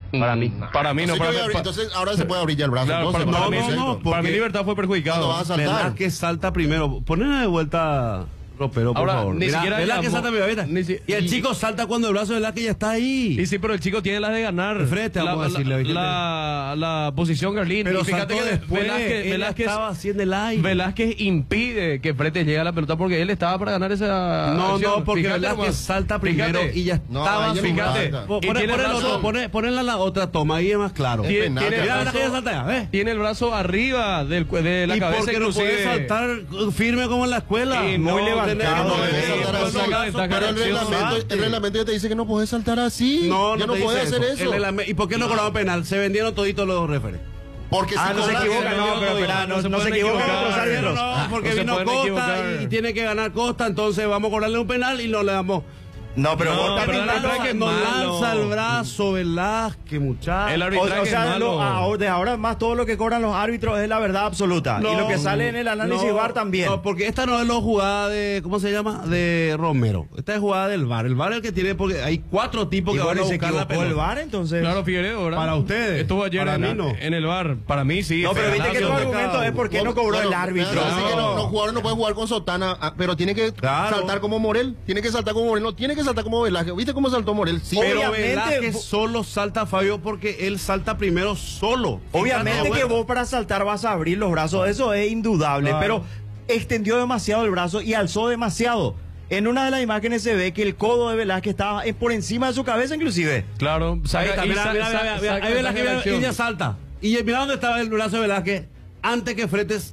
Para mí. Para mí no. Entonces ahora se puede abrir ya el brazo. Claro, para mí Libertad fue perjudicado. ¿Cuándo vas a saltar? Velázquez salta primero. Ponle de vuelta, Ropero, por Ahora, favor. ni siquiera Velázquez llamó- salta primero, ¿viste? Y el chico salta cuando el brazo de Velázquez ya está ahí. Y sí, pero el chico tiene las de ganar. De frente, vamos a decirle, ¿viste? la posición, Carlín. Pero Y fíjate saltó que después, Velázquez estaba haciendo el aire. Velázquez impide que Fretes llegue a la pelota porque él estaba para ganar esa No, acción. no, porque Fíjate Velázquez nomás. salta primero Fíjate. y ya No, estaba. ahí ya no Fíjate. falta. Y tiene Poner el razón. otro, ponerla la otra toma, ahí es más claro. Es Tiene, penal, tiene el Mira, brazo, Velázquez ya salta ya, ¿ves? tiene el brazo arriba de la ¿Y cabeza, por qué no inclusive. puede saltar firme como en la escuela? Y no, Muy levantado. no debe saltar así. Pero el reglamento ya te dice que no puedes saltar así. No, ya no no te puedes dice hacer eso. eso. ¿Y por qué no cobraron penal? Se vendieron toditos los referees. Porque si no se cobras- equivoca, no, pero espera, no se pueden equivocan equivocar. los árbitros. No, porque No se vino pueden Costa equivocar. y tiene que ganar Costa, entonces vamos a cobrarle un penal y no le damos. No, pero No, vos pero también el arbitraje es No malo. lanza el brazo, Velázquez, muchacho. El O arbitraje sea, es malo. de ahora más todo lo que cobran los árbitros es la verdad absoluta. y lo que sale en el análisis VAR también. No, porque esta no es la jugada de, ¿cómo se llama? De Romero. Esta es jugada del VAR. El VAR es el que tiene, porque hay 4 tipos y que van bueno, a se buscar la equivocó el pelota. VAR, entonces. Claro, Figueredo, ¿verdad? Para ustedes. Estuvo ayer Para en, mí no. en el bar. Para mí sí. No, pero viste que tu penalazo. argumento es por qué no cobró el árbitro. Pero así que los jugadores no pueden jugar con sotana, pero tiene que Claro. saltar como Morel. Tiene que saltar como Morel. No, tiene que saltar como Velázquez. ¿Viste cómo saltó Morel? Sí, Pero Obviamente, Velázquez solo salta, Fabio, porque él salta primero solo. Obviamente Fíjate, que bueno. vos para saltar vas a abrir los brazos, eso es indudable, Claro. pero extendió demasiado el brazo y alzó demasiado. En una de las imágenes se ve que el codo de Velázquez estaba por encima de su cabeza inclusive. Claro, Ahí saca, está, y mira, sa- mira, sa- mira, mira, saca ahí Velázquez, la mira, acción. y ya salta. Y mira dónde estaba el brazo de Velázquez antes que Fretes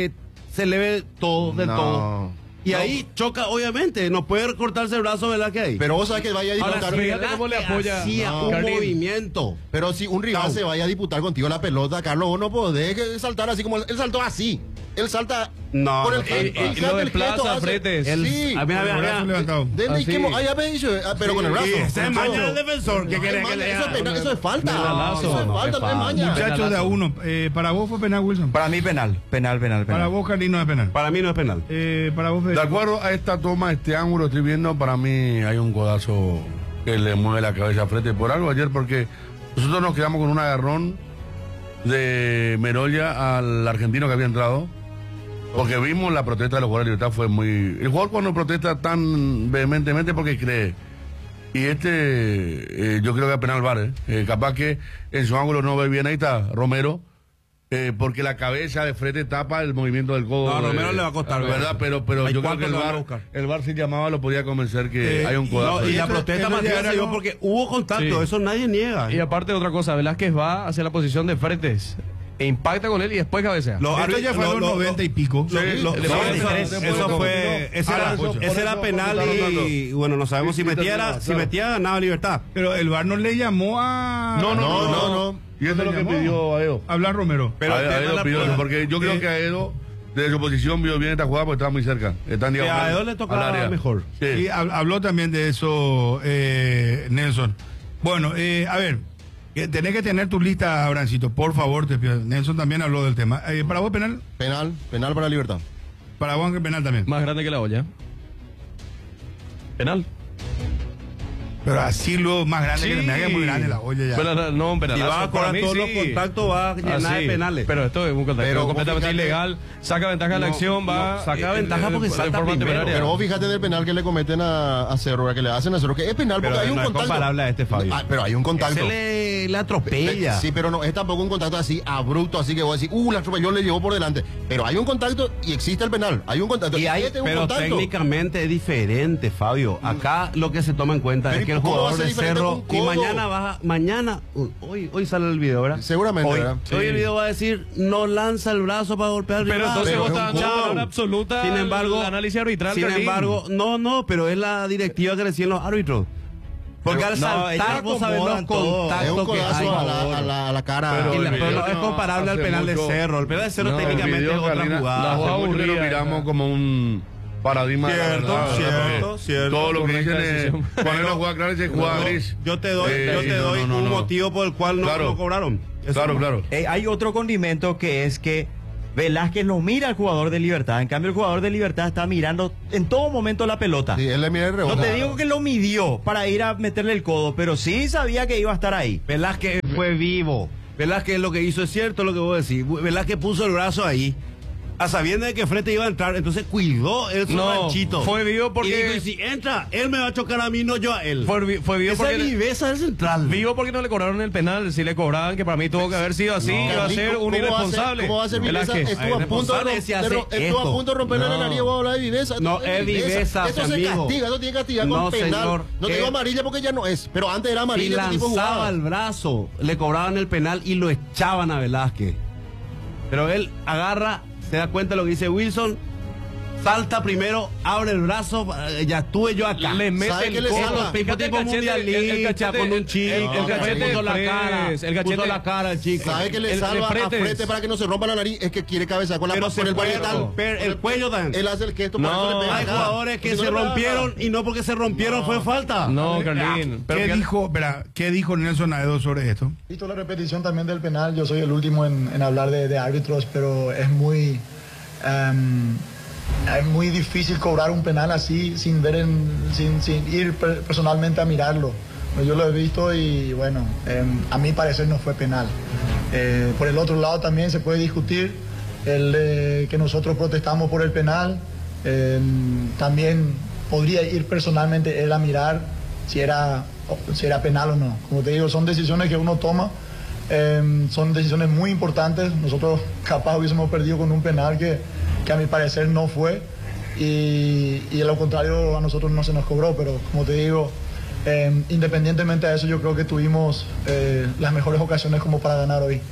se le ve todo, del No. todo. Y ahí choca, obviamente, no puede cortarse el brazo de Velázquez ahí. pero vos sabés que vaya a Ahora, disputar. fíjate cómo le apoya. hacía No, un Carlín. movimiento. Pero si un rival se vaya a disputar contigo la pelota, Carlos, vos no podés saltar así como él saltó así. Él salta No, con no, el gesto. y Fíjate lo el desplaza gesto hace. Fretes. Sí. Ah, mira, mira, El brazo mira. levantado. Desde Así. que ahí había dicho, pero con el brazo. Ese es maña del defensor. ¿Qué No, quiere es que maña, le eso es haga? penal, eso es falta. Penalazo. Eso es No, falta, es no es falta. maña. Muchachos de a uno. Para vos fue penal, Wilson. Para mí penal. Para vos, Carlín, no es penal. Para mí no es penal. Para vos, De acuerdo a esta toma, este ángulo estoy viendo, para mí hay un codazo que le mueve la cabeza a Frete por algo ayer, porque nosotros nos quedamos con un agarrón de Merolla al argentino que había entrado, porque vimos la protesta de los jugadores de Libertad, fue muy... El jugador cuando protesta tan vehementemente porque cree, y yo creo que es penal VAR, capaz que en su ángulo no ve bien, ahí está Romero, porque la cabeza de Frete tapa el movimiento del codo. No, a Romero le va a costar, ¿verdad? Pero Hay yo creo cuatro que que van a buscar. el VAR si llamaba lo podía convencer que hay un codazo. No, y la esto- protesta esto masiva ya se dio no- porque hubo contacto, Sí. eso nadie niega. Y aparte otra cosa, Velázquez va hacia la posición de Fretes e impacta con él y después cabecea. Esto ya fue a los 90 y pico. Ese era penal y bueno, no sabemos si metía ganaba Libertad. Pero el VAR no le llamó a... No. Y eso es lo que llamó? pidió Aedo. Hablar Romero. Pero el tema Aedo es la pidió eso, prueba. porque yo creo que Aedo, desde su posición, vio bien esta jugada porque estaba muy cerca. Están Que a Aedo le tocaba al área. mejor. Sí. Y habló también de eso Nelson. Bueno, a ver, tenés que tener tu lista, Abrancito, por favor, te pido. Nelson también habló del tema. ¿Para vos penal? Penal para Libertad. Para vos Ángel penal también. Más grande que la olla. Penal. Pero así luego más grande que me haga muy grande la olla ya. Pero no, un penalazo. Si va a Para cobrar mí todos los sí. contactos, va a llenar Ah, de sí. penales. Pero esto es un contacto Pero vos completamente fíjate- ilegal. Saca ventaja de la No, acción, va. no, saca ventaja porque de salta forma primero. temeraria. Pero vos fíjate del penal que le cometen a Cerro, que le hacen a Cerro, que es penal porque Pero hay un no es contacto. comparable a este, Fabio. Pero hay un contacto. Se le atropella. Sí, pero no, es tampoco un contacto así abrupto, así que vos decís, la atropelló, le llevó por delante. Pero hay un contacto y existe el penal. Hay un contacto. Y hay, este es un pero contacto. técnicamente es diferente, Fabio. Acá lo que se toma en cuenta Pero es que el ¿cómo va a jugador ser de diferente Cerro con y codo? hoy sale el video, ¿verdad? Seguramente, Hoy, ¿verdad? hoy el video va a decir no lanza el brazo para golpear al Pero rival. entonces Pero vos es estás un dando gol. valor absoluta Sin embargo, al análisis arbitral. sin Carlín. embargo, no, pero es la directiva que decían los árbitros. Porque Pero al no, saltar ellos vos sabés los acomodan todo. Es un contactos que hay. codazo a la cara. Pero Y el pero video no es no comparable al hace penal de mucho- Cerro. El penal de Cerro No, el técnicamente es otra Carolina, jugada. la jugada aburrida, lo miramos ¿verdad? como un paradigma de la Cierto, verdad, cierto, porque cierto. todo lo que Correcta dicen es decisión. poner la jugada clara y se jugada gris. Yo te doy No, un no. motivo por el cual no, Claro. no cobraron. Eso Claro, no. claro. Hay otro condimento que es que Velázquez lo mira al jugador de Libertad. En cambio, el jugador de Libertad está mirando en todo momento la pelota. Sí, él le mira el No rebote. te digo que lo midió para ir a meterle el codo, pero sí sabía que iba a estar ahí. Velázquez fue vivo. Velázquez lo que hizo es cierto lo que vos decís. Velázquez puso el brazo ahí, a sabiendo de que Frete iba a entrar, entonces cuidó el ranchito. Fue vivo porque... Y dijo, y si entra, él me va a chocar a mí, no yo a él. Fue vivo Esa porque... viveza del central. Vivo porque no le cobraron el penal. Si le cobraban, que para mí tuvo que haber sido así, iba a ser un irresponsable. ¿Cómo va a ser viveza? Velázquez. Estuvo a punto de romperle la nariz, voy a hablar de viveza. No, es viveza, Eso se amigo. castiga, eso tiene que castigar con No, penal. señor. No te digo amarilla porque ya no es, pero antes era Si amarilla. este tipo lanzaba jugaba. el brazo, le cobraban el penal y lo echaban a Velázquez. Pero él agarra, se da cuenta de lo que dice Wilson, salta primero, abre el brazo, ya estuve yo acá. Le mete ¿Sabe el qué le codo. salva? Fíjate tipo el cachete, mundialista, con un chico, el cachete puso la cara, el cachete, puso la cara el chico. ¿Sabe que le salva a Frete para que no se rompa la nariz? Es que quiere cabeza con la Pero con se el puede varietal. romper el cuello también. Él hace el gesto, por No, eso le pega Hay acá. jugadores que Por eso se le pega rompieron acá. y no porque se rompieron fue falta. No, Carlín. Pero ¿Qué dijo Nelson Aedo sobre esto? Visto la repetición también del penal, yo soy el último en hablar de árbitros, pero es muy difícil cobrar un penal así sin ver sin ir personalmente a mirarlo. Yo lo he visto y bueno, a mi parecer no fue penal. Por el otro lado también se puede discutir que nosotros protestamos por el penal. También podría ir personalmente él a mirar si era penal o no. Como te digo, son decisiones que uno toma. Son decisiones muy importantes. Nosotros capaz hubiésemos perdido con un penal que a mi parecer no fue y a lo contrario a nosotros no se nos cobró, pero como te digo, independientemente de eso yo creo que tuvimos las mejores ocasiones como para ganar hoy.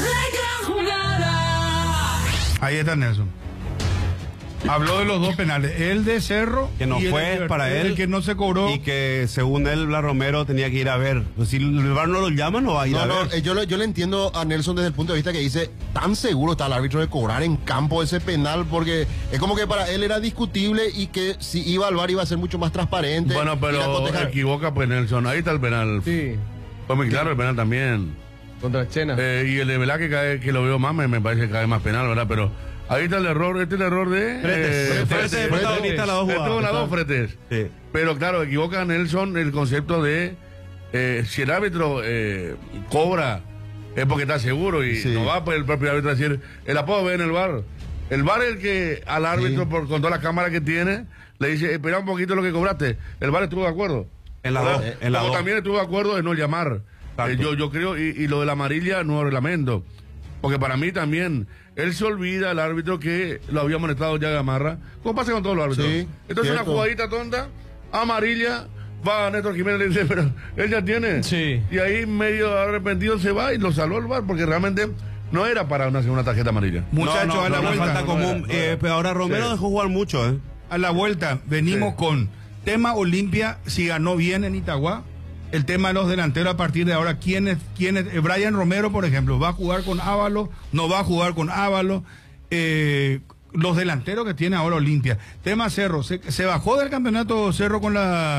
Ahí está Nelson. Habló de los dos penales, el de Cerro, Que no y el fue de Libertad, para él. el que no se cobró. Y que según él, Blas Romero tenía que ir a ver. Pues si el VAR no lo llama, no va a ir a No, ver. yo le entiendo a Nelson desde el punto de vista que dice, tan seguro está el árbitro de cobrar en campo ese penal, porque es como que para él era discutible y que si iba al VAR iba a ser mucho más transparente. Bueno, ir a pero cotejar. equivoca pues Nelson. Ahí está el penal. sí, Fue muy claro el penal también. contra Chena. Y el de Velázquez que lo veo más, me parece que cae más penal, ¿verdad? Pero ahí está el error, este es el error de... Fretes es protagonista de las dos Estuvo jugadas. las dos Fretes. Sí. Pero claro, equivoca Nelson el concepto de si el árbitro cobra es porque está seguro y Sí. no va pues el propio árbitro a decir, la puedo ver en el VAR. El VAR es el que al árbitro, con todas las cámaras que tiene, le dice, espera un poquito lo que cobraste. El VAR estuvo de acuerdo. En la ¿verdad? dos, en la Como dos. también estuvo de acuerdo en no llamar. Exacto. Yo creo, y lo de la amarilla, nuevo reglamento. Porque para mí también, él se olvida, el árbitro, que lo había molestado ya Gamarra. ¿Cómo pasa con todos los árbitros? Sí, Entonces cierto. una jugadita tonta, amarilla, va a Néstor Jiménez y le dice, pero él ya tiene. Sí. Y ahí medio arrepentido se va y lo salvó el VAR, porque realmente no era para una segunda tarjeta amarilla. Muchachos, a la una vuelta. falta común. Pero ahora Romero Sí. dejó jugar mucho, ¿eh? A la vuelta, venimos Sí. con tema Olimpia, si ganó bien en Itagua. El tema de los delanteros a partir de ahora, ¿quién Brian Romero, por ejemplo, va a jugar con Ábalos, no va a jugar con Ábalos, los delanteros que tiene ahora Olimpia. Tema Cerro, se bajó del campeonato Cerro con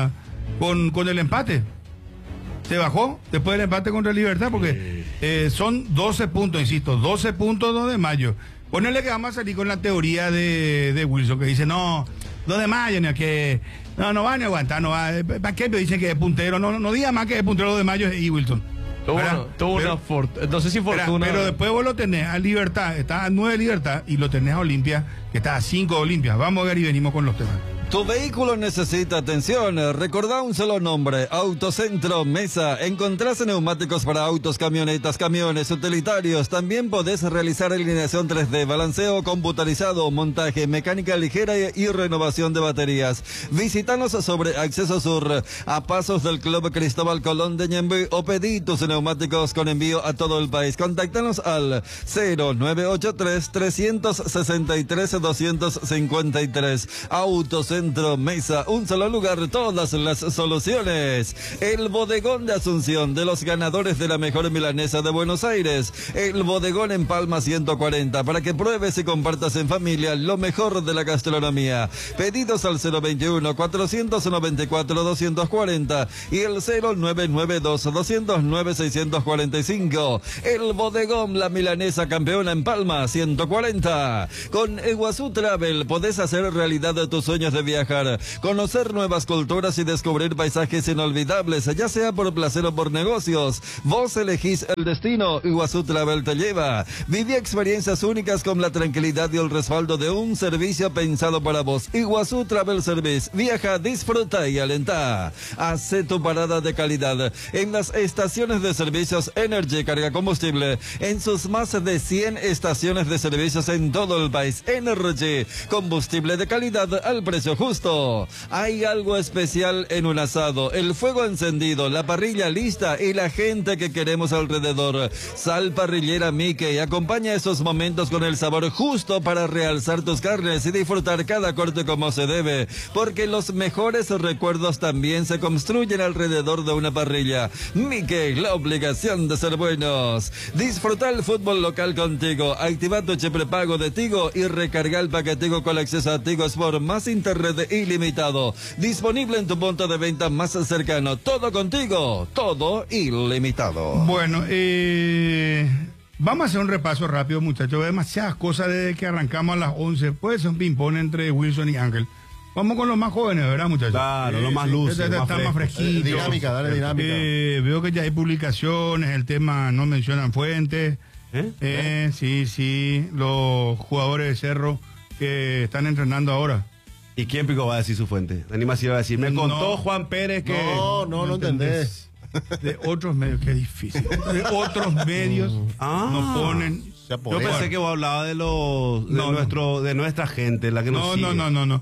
el empate. Se bajó después del empate contra Libertad, porque son 12 puntos, insisto, 12 puntos 2 de mayo. Ponele que vamos a salir con la teoría de Wilson, que dice, no, 2 de mayo, ni a que no van a aguantar, no va. ¿Para qué? Pero dicen que es puntero, no diga más que es puntero 2 de mayo y Wilson. ¿Verdad? Tuvo Pero- una fortuna. No sé si Espera, fortuna. pero después vos lo tenés a Libertad, está a 9 de Libertad, y lo tenés a Olimpia, que está a 5 de Olimpia. Vamos a ver y venimos con los temas. Tu vehículo necesita atención. Recordá un solo nombre: Autocentro Mesa. Encontrás neumáticos para autos, camionetas, camiones, utilitarios. También podés realizar alineación 3D, balanceo computarizado, montaje, mecánica ligera y renovación de baterías. Visítanos sobre Acceso Sur, a pasos del Club Cristóbal Colón de Ñemby, o pedí tus neumáticos con envío a todo el país. Contáctanos al 0983-363-253. Autocentro Mesa, un solo lugar, todas las soluciones. El Bodegón de Asunción, de los ganadores de la mejor milanesa de Buenos Aires. El Bodegón en Palma 140, para que pruebes y compartas en familia lo mejor de la gastronomía. Pedidos al 021-494-240 y el 0992-209-645. El Bodegón, la milanesa campeona en Palma 140. Con Iguazú Travel podés hacer realidad tus sueños de viajar, conocer nuevas culturas y descubrir paisajes inolvidables, ya sea por placer o por negocios. Vos elegís el destino, Iguazú Travel te lleva. Viví experiencias únicas con la tranquilidad y el respaldo de un servicio pensado para vos. Iguazú Travel Service. Viaja, disfruta y alenta. Hace tu parada de calidad en las estaciones de servicios Energy Carga Combustible, en sus más de 100 estaciones de servicios en todo el país. Energy, combustible de calidad al precio justo. Hay algo especial en un asado: el fuego encendido, la parrilla lista y la gente que queremos alrededor. Sal Parrillera Mickey acompaña esos momentos con el sabor justo para realzar tus carnes y disfrutar cada corte como se debe, porque los mejores recuerdos también se construyen alrededor de una parrilla. Mickey, la obligación de ser buenos. Disfruta el fútbol local contigo. Activa tu chip prepago de Tigo y recarga el paquetigo con acceso a Tigo Sport más internet ilimitado. Disponible en tu punto de venta más cercano. Todo contigo, todo ilimitado. Bueno, vamos a hacer un repaso rápido, muchachos. Hay demasiadas cosas desde que arrancamos a las 11. Puede ser un ping-pong entre Wilson y Ángel. Vamos con los más jóvenes, ¿verdad, muchachos? Claro, los más luces, Están más fresquitos. Dinámica, dale dinámica. Veo que ya hay publicaciones, el tema no mencionan fuentes. Sí, los jugadores de Cerro que están entrenando ahora. ¿Y quién pico va a decir su fuente? Dani Macías va a decir, me contó No. Juan Pérez que... No entendés. De otros medios, qué difícil. De otros medios nos ponen... Yo pensé que vos hablabas de los de nuestra gente, la que nos sigue. No.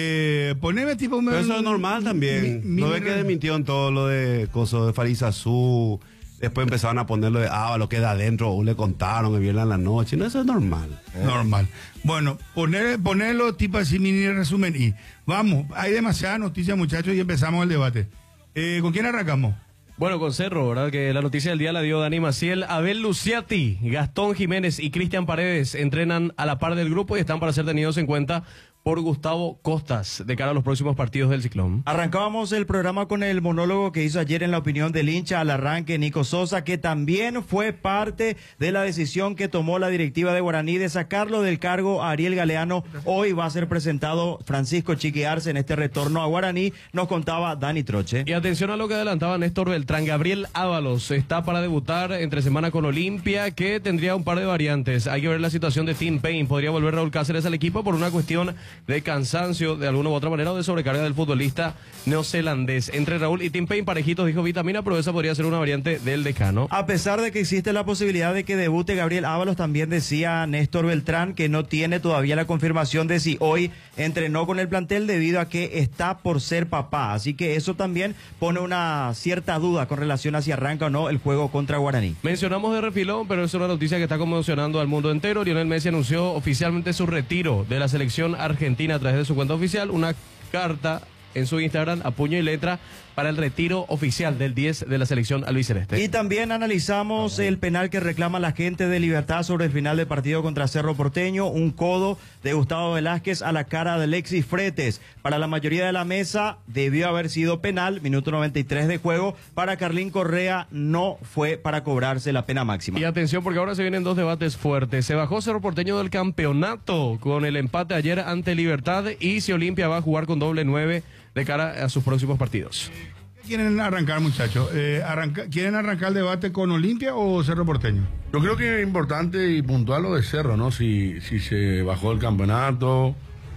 Poneme tipo... Pero eso es normal también. ¿No ves que desmintió en todo lo de cosas de Farizazú? Después empezaron a ponerlo de lo que de adentro, le contaron el viernes en la noche. No, eso es normal. Normal. Bueno, ponerlo tipo así, mini resumen y vamos, hay demasiadas noticias, muchachos, y empezamos el debate. ¿Con quién arrancamos? Bueno, con Cerro, ¿verdad? Que la noticia del día la dio Dani Maciel. Abel Luciati, Gastón Jiménez y Cristian Paredes entrenan a la par del grupo y están para ser tenidos en cuenta por Gustavo Costas de cara a los próximos partidos del Ciclón. Arrancábamos el programa con el monólogo que hizo ayer en la opinión del hincha al arranque Nico Sosa, que también fue parte de la decisión que tomó la directiva de Guaraní de sacarlo del cargo a Ariel Galeano. Hoy va a ser presentado Francisco Chiqui Arce en este retorno a Guaraní, nos contaba Dani Troche. Y atención a lo que adelantaba Néstor Beltrán. Gabriel Ábalos está para debutar entre semana con Olimpia, que tendría un par de variantes. Hay que ver la situación de Tim Payne. Podría volver Raúl Cáceres al equipo por una cuestión de cansancio de alguna u otra manera o de sobrecarga del futbolista neozelandés. Entre Raúl y Tim Payne, parejitos, dijo Vitamina, pero esa podría ser una variante del decano. A pesar de que existe la posibilidad de que debute Gabriel Ábalos, también decía Néstor Beltrán que no tiene todavía la confirmación de si hoy entrenó con el plantel debido a que está por ser papá. Así que eso también pone una cierta duda con relación a si arranca o no el juego contra Guaraní. Mencionamos de refilón, pero es una noticia que está conmocionando al mundo entero. Lionel Messi anunció oficialmente su retiro de la selección argentina a través de su cuenta oficial, una carta en su Instagram a puño y letra para el retiro oficial del 10 de la selección albiceleste. Y también analizamos el penal que reclama la gente de Libertad sobre el final del partido contra Cerro Porteño, un codo de Gustavo Velázquez a la cara de Alexis Fretes. Para la mayoría de la mesa debió haber sido penal, minuto 93 de juego. Para Carlín Correa no fue para cobrarse la pena máxima. Y atención, porque ahora se vienen dos debates fuertes. Se bajó Cerro Porteño del campeonato con el empate ayer ante Libertad, y si Olimpia va a jugar con doble 9 de cara a sus próximos partidos. ¿Quieren arrancar, muchachos? ¿Quieren arrancar el debate con Olimpia o Cerro Porteño? Yo creo que es importante y puntual lo de Cerro, ¿no? Si se bajó el campeonato.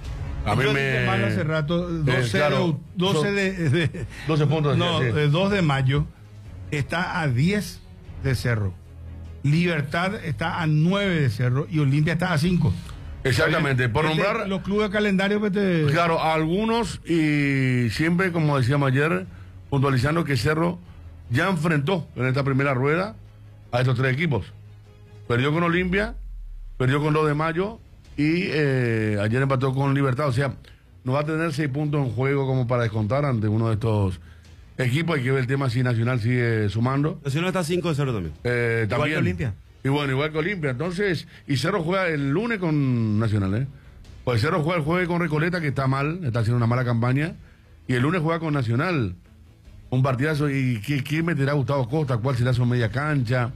A mí Yo me... dije mal hace rato, 12, claro, 12 puntos. No, sí. 2 de mayo está a 10 de Cerro. Libertad está a 9 de Cerro y Olimpia está a 5. Exactamente, por nombrar... Los clubes de calendario que te... Claro, algunos, y siempre, como decíamos ayer, puntualizando que Cerro ya enfrentó en esta primera rueda a estos tres equipos. Perdió con Olimpia, perdió con 2 de mayo y ayer empató con Libertad. O sea, no va a tener 6 puntos en juego como para descontar ante uno de estos equipos. Hay que ver el tema si Nacional sigue sumando. Nacional está 5 de 0 también. Igual También. que Olimpia. Y bueno, igual que Olimpia. Entonces, y Cerro juega el lunes con Nacional, Pues Cerro juega el jueves con Recoleta, que está mal, está haciendo una mala campaña. Y el lunes juega con Nacional. Un partidazo. ¿Y quién meterá a Gustavo Costa? ¿Cuál será su media cancha?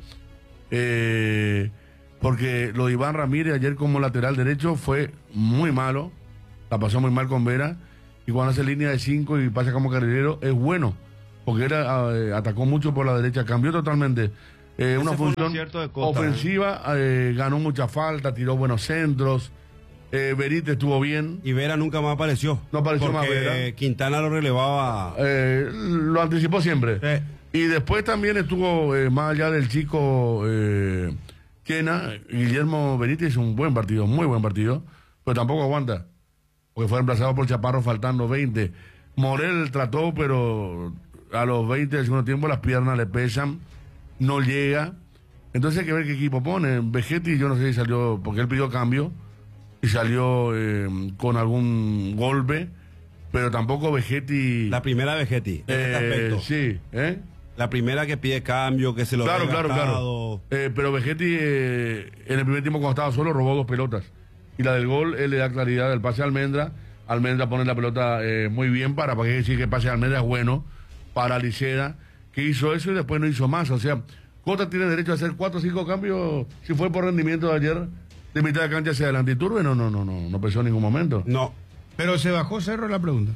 Porque lo de Iván Ramírez ayer como lateral derecho fue muy malo. La pasó muy mal con Vera. y cuando hace línea de 5 y pasa como carrilero, es bueno, porque atacó mucho por la derecha, cambió totalmente. Una fue un función acierto de Costa, ofensiva, ganó mucha falta, tiró buenos centros. Benítez estuvo bien. Y Vera nunca más apareció. No apareció porque más Vera. Quintana lo relevaba. Lo anticipó siempre. Y después también estuvo, más allá del chico Quena, Guillermo Benítez hizo un buen partido, muy buen partido, pero tampoco aguanta, porque fue reemplazado por Chaparro faltando 20. Morel trató, pero a los 20 del segundo tiempo las piernas le pesan, no llega. Entonces hay que ver qué equipo pone. Vegetti, yo no sé si salió, porque él pidió cambio y salió con algún golpe, pero tampoco Vegetti. La primera Vegetti, en este aspecto. Sí, La primera que pide cambio, que se lo Claro. gastado. Pero Vegetti en el primer tiempo cuando estaba solo robó 2 pelotas. Y la del gol, él le da claridad del pase a Almendra. Almendra pone la pelota muy bien para que decir que el pase a Almendra es bueno para Licera, que hizo eso y después no hizo más. O sea, Cota tiene derecho a hacer 4 o 5 cambios si fue por rendimiento de ayer de mitad de cancha hacia adelante. Y Turbe no pensó en ningún momento. No. Pero se bajó Cerro la pregunta.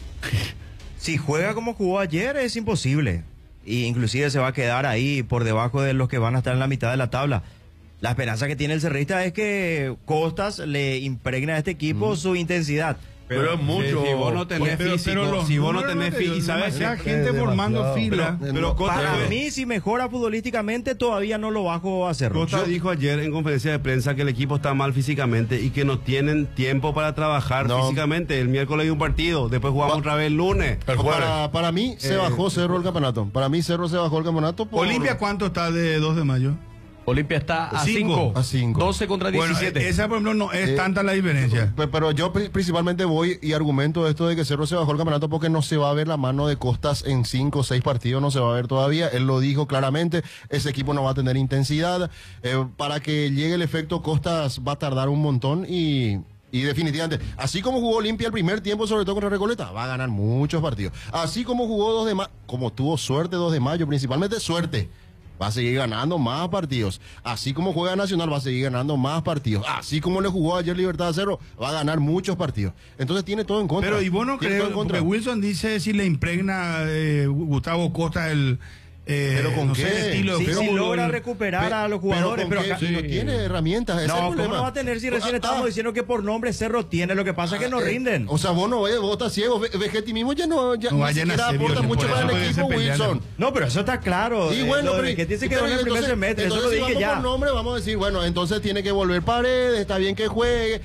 Si juega como jugó ayer es imposible. Y inclusive se va a quedar ahí por debajo de los que van a estar en la mitad de la tabla. La esperanza que tiene el cerrista es que Costas le impregna a este equipo su intensidad. Pero es mucho. Si vos no tenés físico, si vos no tenés físico, y sabes demasiada gente formando fila. pero Costa, Para mí, si mejora futbolísticamente, todavía no lo bajo a Cerro. Costa dijo ayer en conferencia de prensa que el equipo está mal físicamente y que no tienen tiempo para trabajar físicamente. El miércoles hay un partido, después jugamos otra vez el lunes. El jueves. Para mí se bajó Cerro el campeonato. Para mí Cerro se bajó el campeonato. Olimpia, ¿cuánto está de 2 de mayo? Olimpia está a Cinco. 5. A 5. 12 contra 17. Bueno, esa, por ejemplo, no es tanta la diferencia. Pero yo principalmente voy y argumento esto de que Cerro se bajó el campeonato porque no se va a ver la mano de Costas en 5 o 6 partidos, no se va a ver todavía. Él lo dijo claramente, ese equipo no va a tener intensidad. Para que llegue el efecto Costas va a tardar un montón y definitivamente, así como jugó Olimpia el primer tiempo, sobre todo contra Recoleta, va a ganar muchos partidos. Así como jugó 2 de mayo, como tuvo suerte 2 de mayo, principalmente suerte, va a seguir ganando más partidos. Así como juega Nacional, va a seguir ganando más partidos. Así como le jugó ayer Libertad de Cerro, va a ganar muchos partidos. Entonces tiene todo en contra. Pero y vos no Tiene todo crees, en contra. porque Wilson dice si le impregna Gustavo Costa el ¿Pero con no sé, qué? el estilo de Si juego, logra recuperar a los jugadores, pero, pero si no tiene herramientas, ese es el no, ¿cómo problema. no va a tener si recién estamos diciendo que por nombre Cerro tiene? Lo que pasa es que no rinden. O sea, vos no ves, vos estás ciego. Vegetti mismo ya no No ni vayan a siquiera serio, aporta por mucho eso para el pueden equipo, ser peleando. Wilson. No, pero eso está claro. Y bueno, que tiene que quedar en el primer semestre, eso lo si dije vamos ya. por nombre, vamos a decir, bueno, entonces tiene que volver Paredes, está bien que juegue,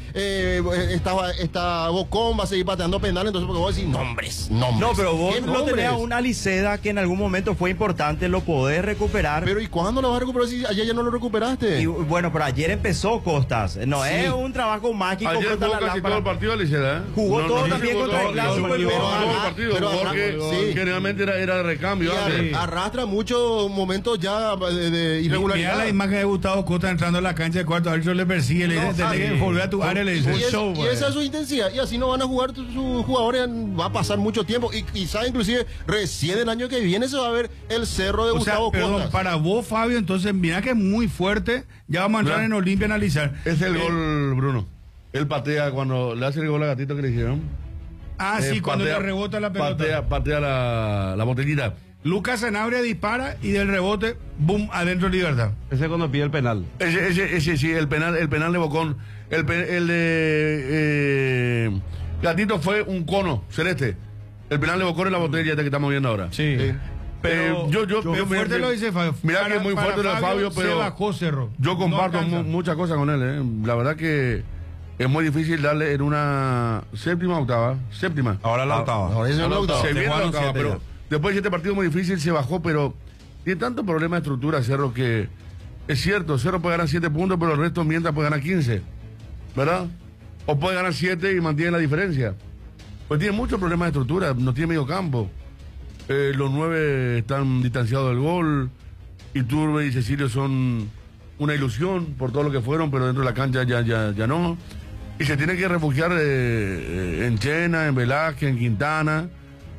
está Bocón, va a seguir pateando penal, entonces porque vos decís nombres. No, pero vos ¿Qué no tenés a nombres? un Aliceda que en algún momento fue importante, lo podés recuperar. Pero ¿y cuándo lo vas a recuperar si ayer ya no lo recuperaste? Y bueno, pero ayer empezó Costas. No Sí. es un trabajo mágico. Ayer corta jugó la casi lámpara. todo el partido Licera, Jugó todo también jugó contra el todo, Clásico, jugó el todo Pero el partido, pero porque sí. generalmente era de recambio. Y arrastra muchos momentos ya de irregularidad. Mira la imagen de Gustavo Costa entrando a la cancha de cuarto, árbitro le persigue, le dice, tenés que volver a tu área, le dice, show. Y esa es su intensidad. Y así no van a jugar sus jugadores. Va a pasar mucho tiempo. Y quizá inclusive recién el año que viene se va a ver el cerro de O sea, Gustavo perdón, Costas. para vos, Fabio, entonces, mira que es muy fuerte. Ya vamos a entrar en Olimpia a analizar. Es el gol, Bruno. Él patea cuando le hace el gol a Gatito que le hicieron. Sí, cuando le rebota la pelota. Patea la botellita. Lucas Sanabria dispara y del rebote, boom, adentro Libertad. Ese es cuando pide el penal. Ese sí, el penal de Bocón. El de Gatito fue un cono celeste. El penal de Bocón es la botella que estamos viendo ahora. Sí. Pero Qué fuerte lo dice Fabio. Mirá que es muy fuerte lo de Fabio, pero se bajó Cerro. yo comparto No alcanza. muchas cosas con él. La verdad que es muy difícil darle en una séptima. Ahora la octava. Ahora es la octava. Se Te viene la jugaron octava, 7 pero ya. después de 7 partidos muy difícil se bajó, pero tiene tanto problema de estructura Cerro que es cierto, Cerro puede ganar 7 puntos, pero el resto mientras puede ganar 15, ¿verdad? O puede ganar 7 y mantiene la diferencia. Pues tiene muchos problemas de estructura, no tiene medio campo. Los 9 están distanciados del gol. Iturbe y Cecilio son una ilusión por todo lo que fueron, pero dentro de la cancha ya no. Y se tiene que refugiar en Chena, en Velázquez, en Quintana.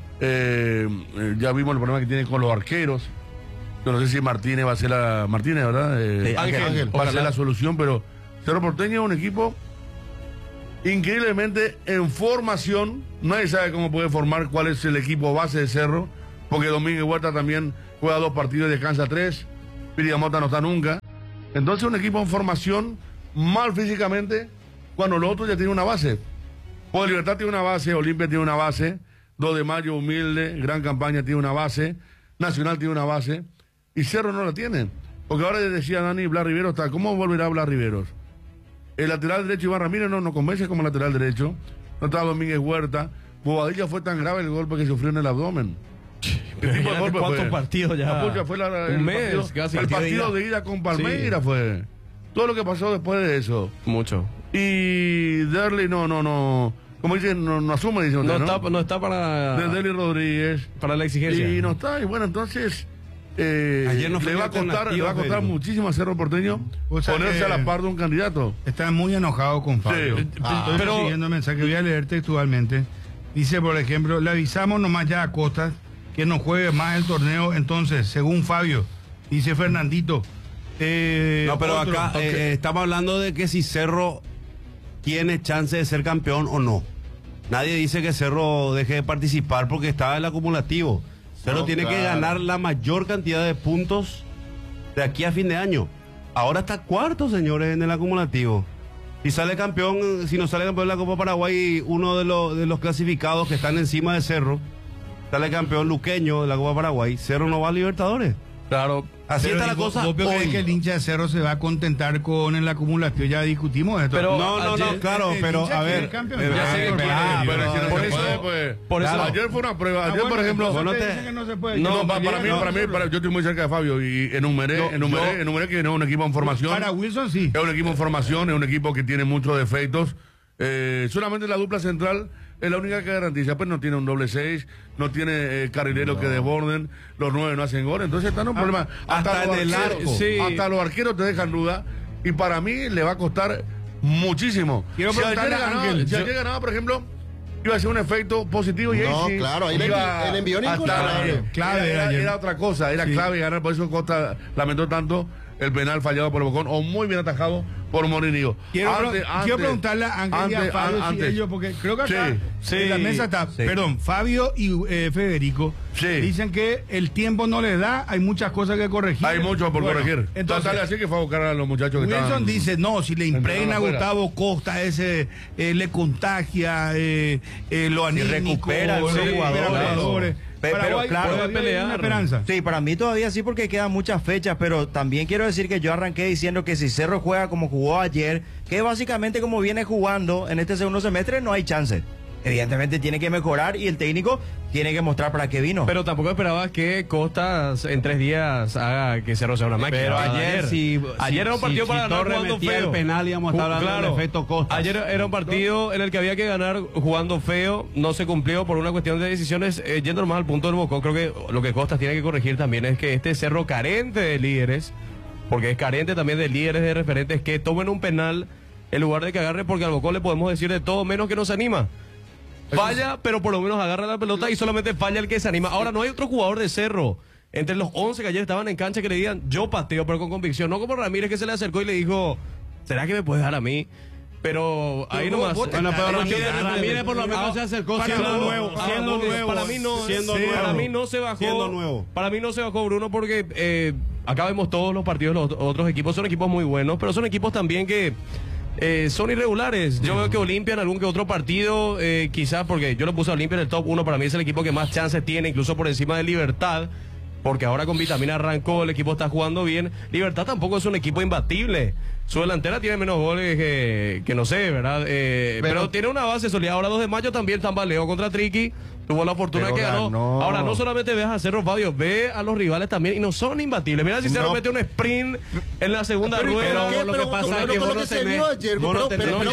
Ya vimos el problema que tiene con los arqueros. Yo no sé si Martínez va a ser Martínez, ¿verdad? Sí, Ángel. Va a ser la solución, pero Cerro Porteño es un equipo increíblemente en formación. Nadie sabe cómo puede formar, cuál es el equipo base de Cerro, porque Domínguez Huerta también juega 2 partidos y descansa 3. Piriamota no está nunca. Entonces un equipo en formación, mal físicamente, cuando los otros ya tienen una base. Pues Libertad tiene una base, Olimpia tiene una base, 2 de Mayo humilde, Gran Campaña tiene una base, Nacional tiene una base, y Cerro no la tiene. Porque ahora decía Dani, Blas Riveros está, ¿cómo volverá Blas Riveros? El lateral derecho Iván Ramírez no convence como lateral derecho, no estaba Domínguez Huerta, Bobadilla fue tan grave el golpe que sufrió en el abdomen. ¿Cuántos partidos ya? Fue un mes, casi. El partido de ida con Palmeiras fue. Todo lo que pasó después de eso. Mucho. Y Derley no. Como dicen, no asume, dice usted, no está para. De Derley Rodríguez. Para la exigencia. Y no está, y bueno, entonces. Ayer no fue le va a costar muchísimo a Cerro Porteño ponerse a la par de un candidato. Está muy enojado con Fabio. Sí. Estoy siguiendo el mensaje, voy a leer textualmente. Dice, por ejemplo, le avisamos nomás ya a Costas que no juegue más el torneo. Entonces, según Fabio, dice Fernandito. No, pero acá estamos hablando de que si Cerro tiene chance de ser campeón o no. Nadie dice que Cerro deje de participar porque estaba en el acumulativo. Cerro tiene que ganar la mayor cantidad de puntos de aquí a fin de año. Ahora está cuarto, señores, en el acumulativo. Si sale campeón, si no sale campeón de la Copa Paraguay, uno de los clasificados que están encima de Cerro, sale campeón luqueño de la Copa Paraguay, Cerro no va a Libertadores. Claro. Así está la cosa. ¿Vos crees que el hincha de Cerro se va a contentar con el acumulativo? Ya discutimos esto. Pero no, claro, pero a ver. Por eso. Ayer fue una prueba. Ayer, por ejemplo. Para mí, yo estoy muy cerca de Fabio y enumeré que no es un equipo en formación. Para Wilson sí. Es un equipo en formación, es un equipo que tiene muchos defectos. Solamente la dupla central es la única que garantiza, pues no tiene un doble 6, no tiene carrileros que desborden, los 9 no hacen gol, entonces está en un problema. Hasta en el arco, hasta los arqueros te dejan duda, y para mí le va a costar muchísimo. Si ayer ganaba, por ejemplo, iba a ser un efecto positivo y ahí sí. Claro, ahí el envió clave era otra cosa, era clave ganar, por eso Costa lamentó tanto el penal fallado por Bocón o muy bien atajado por Morinillo. Quiero preguntarle a Ángel y a Fabio si ellos, porque creo que acá en la mesa está, perdón, Fabio y Federico dicen que el tiempo no les da, hay muchas cosas que corregir. Hay mucho por corregir. Entonces sale así que fue a buscar a los muchachos que Wilson dice, no, si le impregna a Gustavo Costa le contagia lo anímico, recupera los jugadores. Pero claro, una esperanza. Sí, para mí todavía sí, porque quedan muchas fechas, pero también quiero decir que yo arranqué diciendo que si Cerro juega como jugó ayer, que básicamente como viene jugando en este segundo semestre, no hay chance. Evidentemente tiene que mejorar y el técnico tiene que mostrar para qué vino. Pero tampoco esperabas que Costas en 3 días haga que Cerro sea una máquina. Pero ayer era un partido para ganar jugando feo. El penal íbamos a estar hablando del efecto Costas. Ayer era un partido en el que había que ganar jugando feo, no se cumplió por una cuestión de decisiones. Yendo más al punto del Bocón, creo que lo que Costas tiene que corregir también es que este Cerro carente de líderes, porque es carente también de líderes, de referentes, que tomen un penal en lugar de que agarre, porque al Bocón le podemos decir de todo menos que nos anima. Falla, pero por lo menos agarra la pelota y solamente falla el que se anima. Ahora, no hay otro jugador de Cerro entre los 11 que ayer estaban en cancha que le digan, yo pateo, pero con convicción. No como Ramírez, que se le acercó y le dijo, ¿será que me puedes dar a mí? Pero ahí nomás. Bueno, pero Ramírez por lo menos se acercó siendo nuevo. Para mí no se bajó. Siendo nuevo. Para mí no se bajó Bruno porque acá vemos todos los partidos, los otros equipos son equipos muy buenos, pero son equipos también que son irregulares. Yo veo que Olimpia en algún que otro partido, quizás porque yo lo puse a Olimpia en el top 1, para mí es el equipo que más chances tiene, incluso por encima de Libertad, porque ahora con Vitamina arrancó, el equipo está jugando bien. Libertad tampoco es un equipo imbatible. Su delantera tiene menos goles que no sé, ¿verdad? Pero tiene una base sólida. Ahora 2 de mayo también tambaleó contra Triqui. Tuvo la fortuna que ganó. Ahora no solamente ves a Cerro, Fabio, ve a los rivales también y no son imbatibles. Mira si Cerro mete un sprint en la segunda rueda. Lo que pasa es que vos no se vio ayer, lo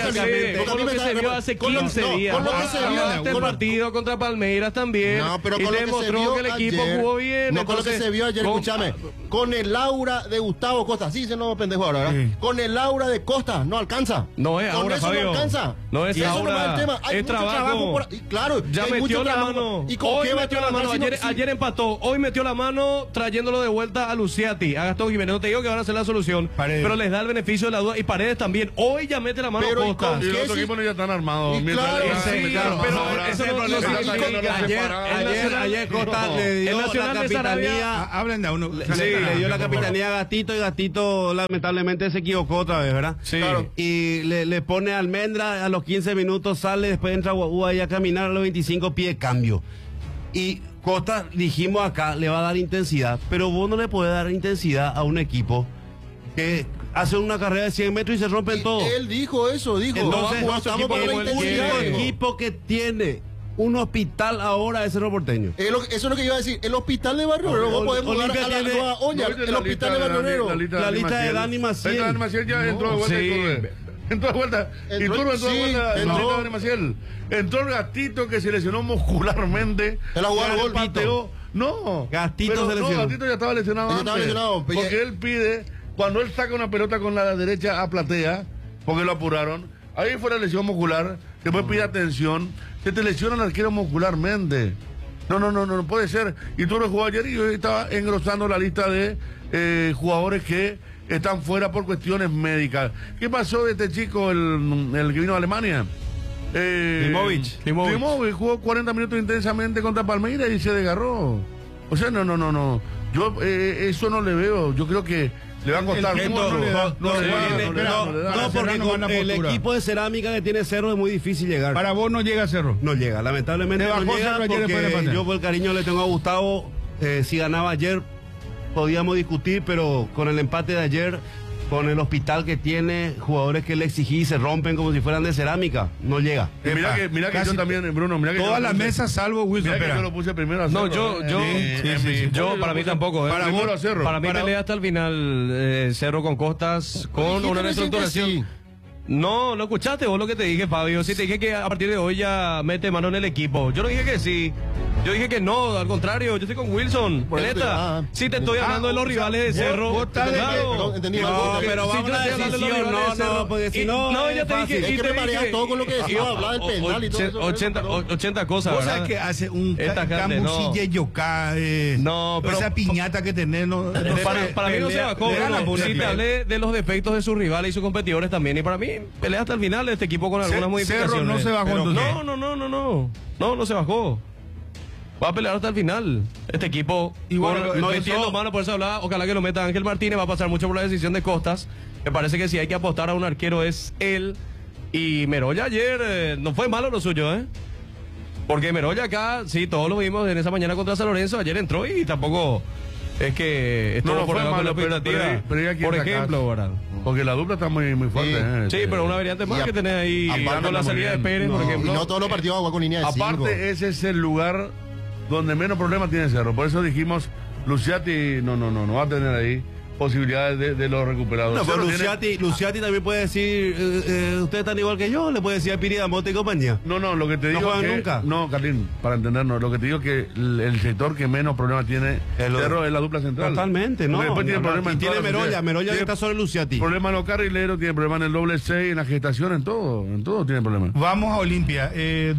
que se vio hace 15 días. Este partido contra Palmeiras también. No, pero y demostró que el equipo jugó bien. No, con lo que se vio ayer, escúchame. con el aura de Gustavo Costa. Sí, se no pendejo ahora, ¿verdad? Sí. Con el aura de Costa, no alcanza. No es con aura, eso Fabio. no alcanza. No es y eso aura, no es el tema. Hay es mucho trabajo. por ahí. Claro, Ya hay metió mucho la trabajo. mano. ¿Y con Hoy qué va a metió echar la mano. si no- Ayer, si- ayer empató. Hoy metió la mano trayéndolo de vuelta a Luciati, a Gastón Jiménez. No te digo que van a hacer la solución, Paredes. pero les da el beneficio de la duda. Y Paredes también. Hoy ya mete la mano Pero, ¿y Costa. con Y los ¿Qué otros sí? equipos no ya están armados. Y Mientras claro, ya- sí, claro, pero ahora, eso no siempre significa- no significa- Ayer Costa le dio El la Nacional de Sarabia- capitanía. Hablen de uno. Sí, le dio la capitanía a Gatito y Gatito lamentablemente se equivocó otra vez, ¿verdad? Sí. Claro. Y le pone a Almendra, a los 15 minutos sale, después entra Guaú ahí a caminar a los 25 pies de cambio. Y Costa, dijimos acá, le va a dar intensidad, pero vos no le podés dar intensidad a un equipo que hace una carrera de 100 metros y se rompen todo. Él dijo eso, dijo. Entonces, no estamos para la el intensidad. único equipo que tiene un hospital ahora es Cerro Porteño. Eso es lo que iba a decir. El hospital de Barrio Obrero, vos podés jugar Olimpia a la tiene- nueva olla. ¿No viste El la hospital lista de Barrio Obrero. La lista de Dani Maciel. Dani Maciel ya entró de vuelta. sí. y Turbe. Entró de vuelta. Y Entró- Turbe entró de sí, vuelta. en la entró. lista de Dani Maciel. Entró el Gatito que se lesionó muscularmente. Él ha jugado Ya gol, pateó. No. Gatito Pero se lesionó. No, Gatito ya estaba lesionado Ya antes. estaba lesionado, pero Porque ya- él pide, cuando él saca una pelota con la derecha a platea, porque lo apuraron, ahí fue la lesión muscular, después pide atención, se te lesiona el arquero muscularmente. No puede ser. Y tú lo jugó ayer y hoy estaba engrosando la lista de jugadores que están fuera por cuestiones médicas. ¿Qué pasó de este chico, el que vino de Alemania? Klimovic jugó 40 minutos intensamente contra Palmeiras y se desgarró. O sea, no. Yo eso no le veo. Yo creo que le va a costar El mucho. no le da. No le da. No, porque Serrano con gana el postura. equipo de cerámica que tiene Cerro es muy difícil llegar. Para vos no llega a Cerro. No llega, lamentablemente Le no bajó llega Cerro ayer después de porque pandemia. yo por el cariño le tengo a Gustavo. Si ganaba ayer podíamos discutir, pero con el empate de ayer, con el hospital que tiene, jugadores que le exigí se rompen como si fueran de cerámica, no llega. Mira que yo también, Bruno, mira que Toda yo la lo puse- mesa salvo Wilson. Mira que Espera. yo lo puse primero a No, Cerro, yo para mí tampoco. Para vos a Cerro. Para mí pelea hasta el final Cerro con Costas, con Dijiste una recién que reestructuración. sí. No escuchaste vos lo que te dije, Fabio. Sí, te dije que a partir de hoy ya mete mano en el equipo. Yo no dije que sí. Yo dije que no, al contrario, yo estoy con Wilson. Por eso Neta. te- Sí te estoy hablando de los rivales de Cerro. vos estás de que- Claro. Perdón, entendí mal. No, Porque- pero Sí, vamos yo a te la estoy hablando de los decisión, rivales de Cerro. no, porque si Y- no, no, es ya te fácil. dije. Es y que te me mareas dije- todo con lo que decía, hablaba del penal y todo eso. 80 cosas, Vos ¿verdad? sabés que hace un Esta gente, no. camusille yoká. No, pero- esa piñata que tenés. No, Para mí no se bajó. le gana Bruno. por una Sí, te pelea. hablé de los defectos de sus rivales y sus competidores también. Y para mí, pelea hasta el final de este equipo con algunas modificaciones. Cerro no se bajó, Pero entonces. no se bajó. Va a pelear hasta el final. Este equipo, Igual, no entiendo, mano, por eso hablaba. Ojalá que lo meta Ángel Martínez. Va a pasar mucho por la decisión de Costas. Me parece que si hay que apostar a un arquero es él. Y Merolla ayer no fue malo lo suyo, ¿eh? Porque Merolla acá, sí, todos lo vimos en esa mañana contra San Lorenzo. Ayer entró y tampoco es que estuvo No, no por fue debajo de la malo, pero- expectativa. pero hay que Por sacar. ejemplo, ¿verdad? Porque la dupla está muy fuerte. Sí, pero una variante más Y que tenés ahí aparte con la muy salida de bien. Pérez, por Y ejemplo. no todos los partidos van a jugar con línea de 5. Aparte, ese es el lugar donde menos problemas tiene Cerro. Por eso dijimos, Luciati no va a tener ahí posibilidades de los recuperados. No, pero Cerro tiene- Luciati también puede decir, ustedes están igual que yo, le puede decir a Piri Damote y compañía. No, lo que te ¿No digo juegan que... nunca? No, Carlín, para entendernos, lo que te digo es que el sector que menos problemas tiene Cerro es la dupla central. Totalmente, ¿no? Porque después tiene problemas y en tiene todas las Merolla posiciones. que Tiene está sobre Luciati. Problemas en los carrileros, tiene problemas en el doble 6, en la gestación, en todo tiene problemas. Vamos a Olimpia,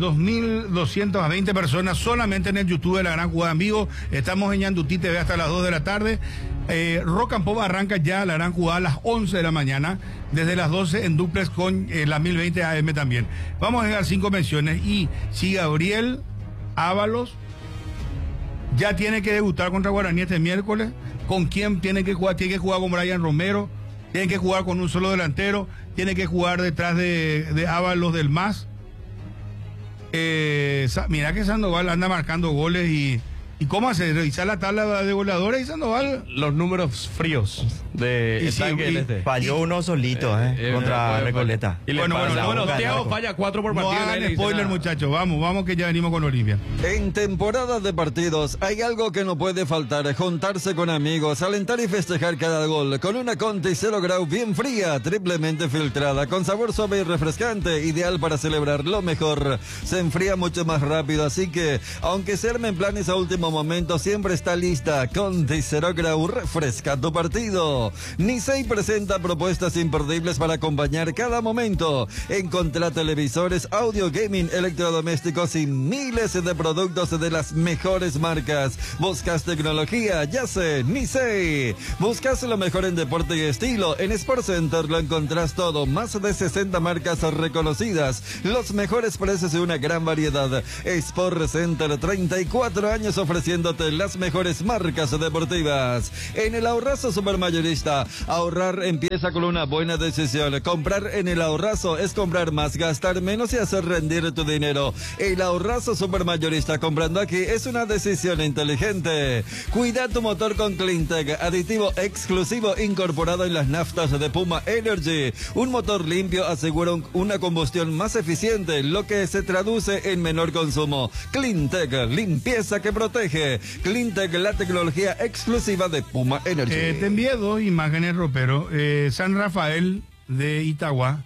2.220 personas solamente en el YouTube de la Gran Jugada en Vivo. Estamos en Yandutí TV hasta las 2 de la tarde. Rock and Pop arranca ya la Gran Jugada a las 11 de la mañana, desde las 12 en duplex con la 1020 AM también. Vamos a dejar 5 menciones y si Gabriel Ábalos ya tiene que debutar contra Guaraní este miércoles, ¿con quién tiene que jugar? Tiene que jugar con Brian Romero, tiene que jugar con un solo delantero, tiene que jugar detrás de Ábalos del MAS. Mira que Sandoval anda marcando goles y cómo hace, revisar la tabla de goleadores y Sandoval. Los números fríos de Y sí, tanque y en este. Falló uno solito, contra puede- Recoleta. Y le Bueno, pasa. bueno, Thiago loco. falla 4 por No partido. nadie hagan le dice spoiler, nada. muchachos. Vamos que ya venimos con Olimpia. En temporada de partidos hay algo que no puede faltar, juntarse con amigos, alentar y festejar cada gol, con una Conti 0 grau bien fría, triplemente filtrada, con sabor suave y refrescante, ideal para celebrar lo mejor. Se enfría mucho más rápido, así que, aunque se armen planes a último último momento siempre está lista. Con Dicerograu refresca tu partido. Nisei presenta propuestas imperdibles para acompañar cada momento. Encontrá televisores, audio, gaming, electrodomésticos y miles de productos de las mejores marcas. ¿Buscas tecnología? Ya sé, Nisei. ¿Buscas lo mejor en deporte y estilo? En Sport Center lo encontrás todo. Más de 60 marcas reconocidas. Los mejores precios y una gran variedad. Sport Center, 34 años ofreciéndote las mejores marcas deportivas. En el Ahorrazo Supermayorista, ahorrar empieza con una buena decisión. Comprar en el Ahorrazo es comprar más, gastar menos y hacer rendir tu dinero. El Ahorrazo Supermayorista, comprando aquí es una decisión inteligente. Cuida tu motor con Cleantech, aditivo exclusivo incorporado en las naftas de Puma Energy. Un motor limpio asegura una combustión más eficiente, lo que se traduce en menor consumo. Cleantech, limpieza que protege. Cleantech, la tecnología exclusiva de Puma Energy. Te envié 2 imágenes, ropero. San Rafael de Itagua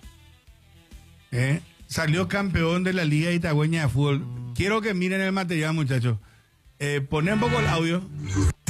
salió campeón de la Liga Itagüeña de Fútbol. Quiero que miren el material, muchachos. Poné un poco el audio.